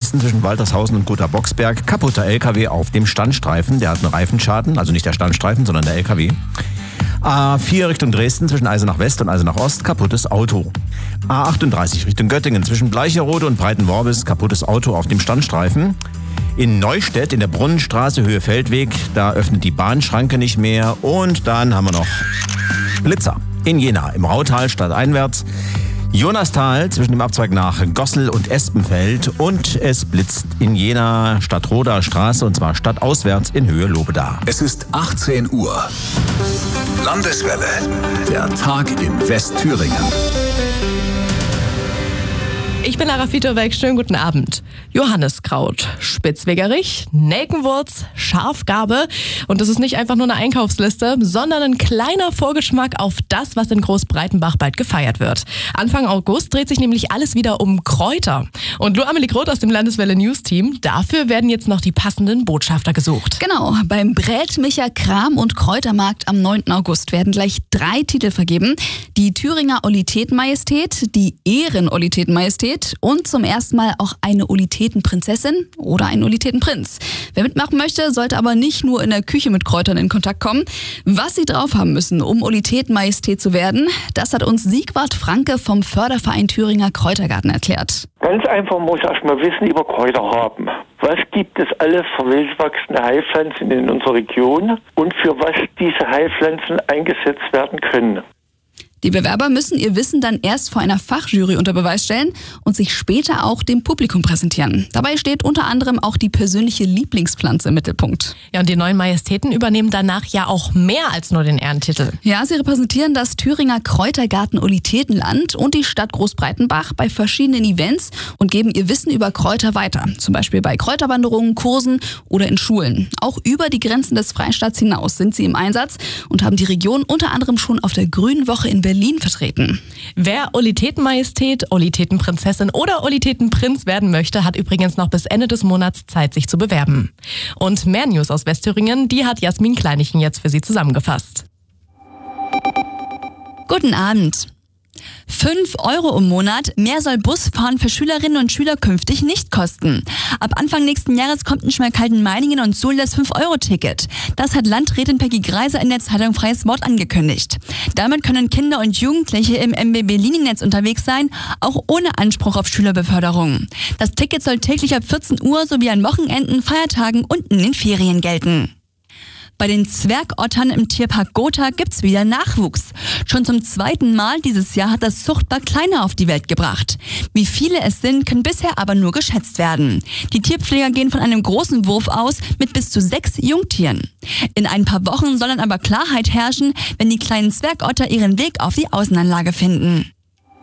Dresden zwischen Waltershausen und Gotha Boxberg. Kaputter LKW auf dem Standstreifen. Der hat einen Reifenschaden, also nicht der Standstreifen, sondern der LKW. A4 Richtung Dresden zwischen Eisenach West und Eisenach Ost, kaputtes Auto. A38 Richtung Göttingen zwischen Bleicherode und Breitenworbis, kaputtes Auto auf dem Standstreifen. In Neustädt in der Brunnenstraße, Höhe Feldweg, da öffnet die Bahnschranke nicht mehr. Und dann haben wir noch Blitzer in Jena, im Rautal stadteinwärts. Jonastal zwischen dem Abzweig nach Gossel und Espenfeld. Und es blitzt in Jena Stadtroder Straße, und zwar stadtauswärts in Höhe Lobeda. Es ist 18 Uhr. Landeswelle. Der Tag in Westthüringen. Ich bin Lara Fitoweck, schönen guten Abend. Johanniskraut, Spitzwegerich, Nelkenwurz, Schafgarbe. Und das ist nicht einfach nur eine Einkaufsliste, sondern ein kleiner Vorgeschmack auf das, was in Großbreitenbach bald gefeiert wird. Anfang August dreht sich nämlich alles wieder um Kräuter. Und Lu Amelie Groth aus dem Landeswelle News Team, dafür werden jetzt noch die passenden Botschafter gesucht. Genau, beim Brätmicher Kram- und Kräutermarkt am 9. August werden gleich 3 Titel vergeben. Die Thüringer Olitätenmajestät, die Ehren-Olitätenmajestät und zum ersten Mal auch eine Olitätenprinzessin oder ein Olitätenprinz. Wer mitmachen möchte, sollte aber nicht nur in der Küche mit Kräutern in Kontakt kommen. Was sie drauf haben müssen, um Olitätenmajestät zu werden, das hat uns Siegwart Franke vom Förderverein Thüringer Kräutergarten erklärt. Ganz einfach muss erstmal Wissen über Kräuter haben. Was gibt es alles für wildwachsende Heilpflanzen in unserer Region und für was diese Heilpflanzen eingesetzt werden können? Die Bewerber müssen ihr Wissen dann erst vor einer Fachjury unter Beweis stellen und sich später auch dem Publikum präsentieren. Dabei steht unter anderem auch die persönliche Lieblingspflanze im Mittelpunkt. Ja, und die neuen Majestäten übernehmen danach ja auch mehr als nur den Ehrentitel. Ja, sie repräsentieren das Thüringer Kräutergarten Olitätenland und die Stadt Großbreitenbach bei verschiedenen Events und geben ihr Wissen über Kräuter weiter. Zum Beispiel bei Kräuterwanderungen, Kursen oder in Schulen. Auch über die Grenzen des Freistaats hinaus sind sie im Einsatz und haben die Region unter anderem schon auf der Grünen Woche in Berlin vertreten. Wer Olitätenmajestät, Olitätenprinzessin oder Olitätenprinz werden möchte, hat übrigens noch bis Ende des Monats Zeit, sich zu bewerben. Und mehr News aus Westthüringen, die hat Jasmin Kleinichen jetzt für Sie zusammengefasst. Guten Abend. 5 € im Monat, mehr soll Busfahren für Schülerinnen und Schüler künftig nicht kosten. Ab Anfang nächsten Jahres kommt in Schmalkalden-Meiningen und Suhl das 5-Euro-Ticket. Das hat Landrätin Peggy Greiser in der Zeitung Freies Wort angekündigt. Damit können Kinder und Jugendliche im MBB-Liniennetz unterwegs sein, auch ohne Anspruch auf Schülerbeförderung. Das Ticket soll täglich ab 14 Uhr sowie an Wochenenden, Feiertagen und in den Ferien gelten. Bei den Zwergottern im Tierpark Gotha gibt's wieder Nachwuchs. Schon zum 2. Mal dieses Jahr hat das Zuchtpaar Kleine auf die Welt gebracht. Wie viele es sind, können bisher aber nur geschätzt werden. Die Tierpfleger gehen von einem großen Wurf aus mit bis zu 6 Jungtieren. In ein paar Wochen soll dann aber Klarheit herrschen, wenn die kleinen Zwergotter ihren Weg auf die Außenanlage finden.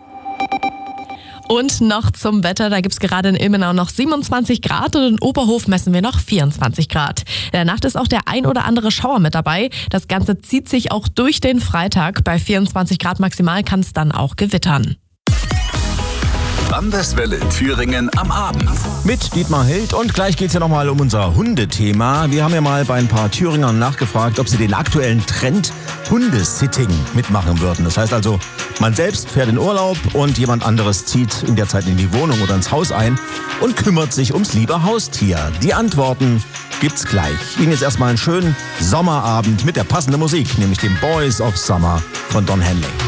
Und noch zum Wetter, da gibt's gerade in Ilmenau noch 27 Grad und in Oberhof messen wir noch 24 Grad. In der Nacht ist auch der ein oder andere Schauer mit dabei. Das Ganze zieht sich auch durch den Freitag. Bei 24 Grad maximal kann es dann auch gewittern. Landeswelle Thüringen am Abend. Mit Dietmar Hild, und gleich geht's ja nochmal um unser Hundethema. Wir haben ja mal bei ein paar Thüringern nachgefragt, ob sie den aktuellen Trend Hundesitting mitmachen würden. Das heißt also, man selbst fährt in Urlaub und jemand anderes zieht in der Zeit in die Wohnung oder ins Haus ein und kümmert sich ums liebe Haustier. Die Antworten gibt's gleich. Ihnen jetzt erstmal einen schönen Sommerabend mit der passenden Musik, nämlich dem Boys of Summer von Don Henley.